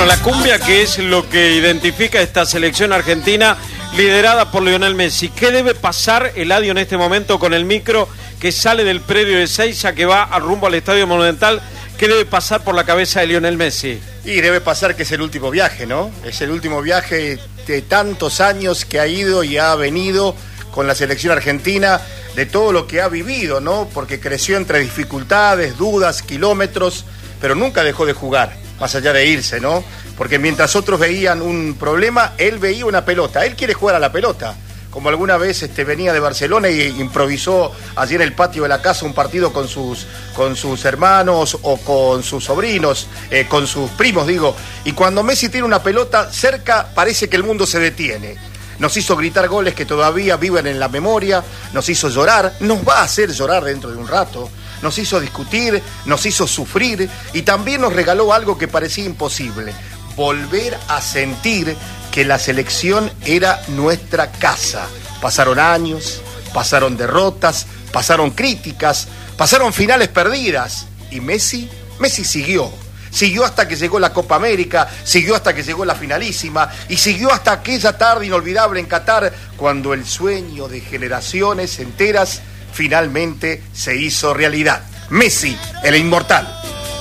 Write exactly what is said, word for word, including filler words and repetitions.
la cumbia, que es lo que identifica esta selección argentina liderada por Lionel Messi. ¿Qué debe pasar, Eladio, en este momento con el micro que sale del predio de Ezeiza, que va al rumbo al Estadio Monumental? ¿Qué debe pasar por la cabeza de Lionel Messi? Y debe pasar que es el último viaje, ¿no? Es el último viaje de tantos años que ha ido y ha venido con la selección argentina, de todo lo que ha vivido, ¿no? Porque creció entre dificultades, dudas, kilómetros, pero nunca dejó de jugar, más allá de irse, ¿no? Porque mientras otros veían un problema, él veía una pelota. Él quiere jugar a la pelota. Como alguna vez este, venía de Barcelona y improvisó allí en el patio de la casa un partido con sus, con sus hermanos o con sus sobrinos, eh, con sus primos, digo. Y cuando Messi tiene una pelota cerca, parece que el mundo se detiene. Nos hizo gritar goles que todavía viven en la memoria, nos hizo llorar, nos va a hacer llorar dentro de un rato, nos hizo discutir, nos hizo sufrir y también nos regaló algo que parecía imposible: volver a sentir que la selección era nuestra casa. Pasaron años, pasaron derrotas, pasaron críticas, pasaron finales perdidas. Y Messi, Messi siguió. Siguió hasta que llegó la Copa América, siguió hasta que llegó la finalísima y siguió hasta aquella tarde inolvidable en Qatar, cuando el sueño de generaciones enteras finalmente se hizo realidad. Messi, el inmortal.